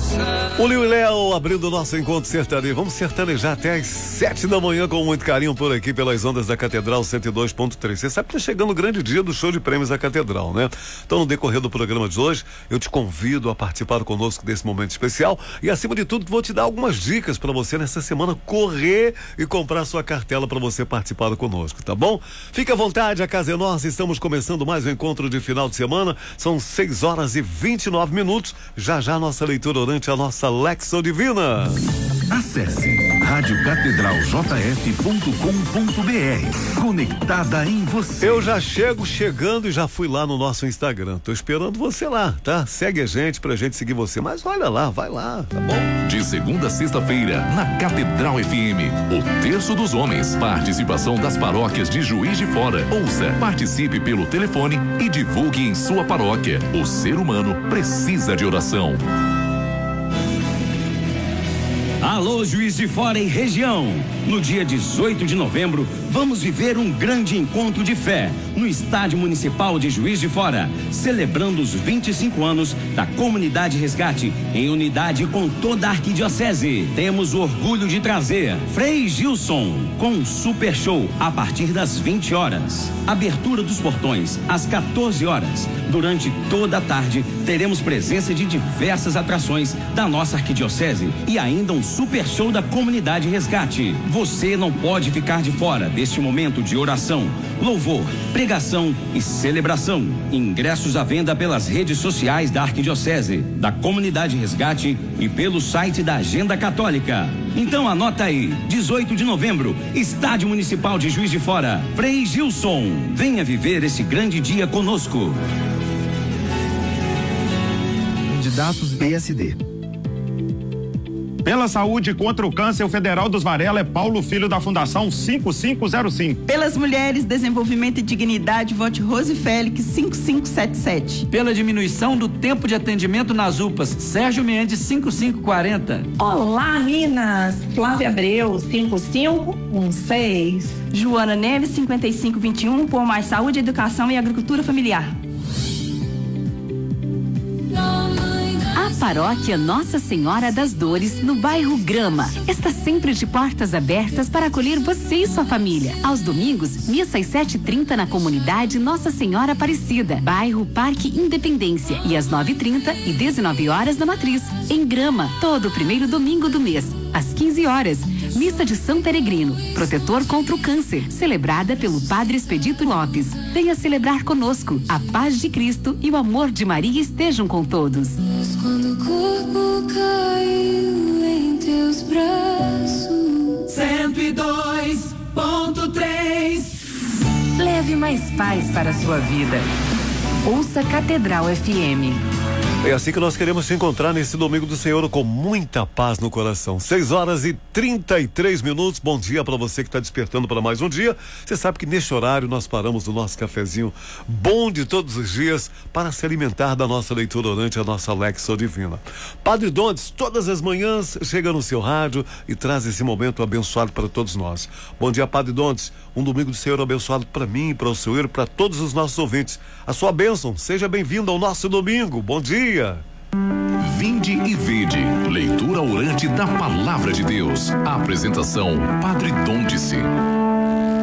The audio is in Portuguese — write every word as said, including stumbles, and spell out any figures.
O Lio e Léo abrindo o nosso encontro sertanejo. Vamos sertanejar até às sete da manhã com muito carinho por aqui pelas ondas da Catedral cento e dois ponto três. Você sabe que tá chegando o grande dia do show de prêmios da Catedral, né? Então, no decorrer do programa de hoje, eu te convido a participar conosco desse momento especial e, acima de tudo, vou te dar algumas dicas para você nessa semana correr e comprar sua cartela para você participar conosco, tá bom? Fique à vontade, a casa é nossa. Estamos começando mais um encontro de final de semana. São seis horas e vinte e nove minutos. Já já nossa leitura orante, a nossa Lexo Divina. Acesse rádio catedral j f ponto com ponto b r. Conectada em você. Eu já chego chegando e já fui lá no nosso Instagram. Tô esperando você lá, tá? Segue a gente pra gente seguir você. Mas olha lá, vai lá, tá bom? De segunda a sexta-feira, na Catedral F M, o Terço dos Homens. Participação das paróquias de Juiz de Fora. Ouça, participe pelo telefone e divulgue em sua paróquia. O ser humano precisa de oração. Alô, Juiz de Fora e região. No dia dezoito de novembro, vamos viver um grande encontro de fé no Estádio Municipal de Juiz de Fora, celebrando os vinte e cinco anos da Comunidade Resgate, em unidade com toda a arquidiocese. Temos o orgulho de trazer Frei Gilson com um super show a partir das vinte horas. Abertura dos portões às quatorze horas. Durante toda a tarde, teremos presença de diversas atrações da nossa arquidiocese e ainda um super show da Comunidade Resgate. Você não pode ficar de fora deste momento de oração, louvor, pregação e celebração. Ingressos à venda pelas redes sociais da Arquidiocese, da Comunidade Resgate e pelo site da Agenda Católica. Então anota aí, dezoito de novembro, Estádio Municipal de Juiz de Fora. Frei Gilson, venha viver esse grande dia conosco. Candidatos B S D. Pela saúde contra o câncer, o Federal dos Varela é Paulo Filho, da Fundação cinco cinco zero cinco. Pelas mulheres, desenvolvimento e dignidade, vote Rose Félix cinco cinco sete sete. Pela diminuição do tempo de atendimento nas U P As, Sérgio Mendes cinco cinco quatro zero. Olá, Minas! Flávia Abreu cinco cinco um seis. Joana Neves cinquenta e cinco vinte e um, por mais saúde, educação e agricultura familiar. Paróquia Nossa Senhora das Dores, no bairro Grama, está sempre de portas abertas para acolher você e sua família. Aos domingos, missa às sete e trinta na comunidade Nossa Senhora Aparecida, bairro Parque Independência, e às nove e trinta e dezenove horas na Matriz, em Grama, todo primeiro domingo do mês, às quinze horas. Missa de São Peregrino, protetor contra o câncer, celebrada pelo Padre Expedito Lopes. Venha celebrar conosco. A paz de Cristo e o amor de Maria estejam com todos. Quando o corpo caiu em teus braços. cento e dois ponto três. Leve mais paz para a sua vida. Ouça Catedral F M. É assim que nós queremos te encontrar nesse domingo do Senhor, com muita paz no coração. seis horas e trinta e três minutos. Bom dia para você que está despertando para mais um dia. Você sabe que neste horário nós paramos o nosso cafezinho bom de todos os dias para se alimentar da nossa leitura orante, a nossa Lexo Divina. Padre Dondes, todas as manhãs chega no seu rádio e traz esse momento abençoado para todos nós. Bom dia, Padre Dondes. Um domingo do Senhor abençoado para mim, para o Senhor, para todos os nossos ouvintes. A sua bênção, seja bem-vindo ao nosso domingo. Bom dia. Vinde e vede. Leitura orante da Palavra de Deus. Apresentação: Padre Dondice.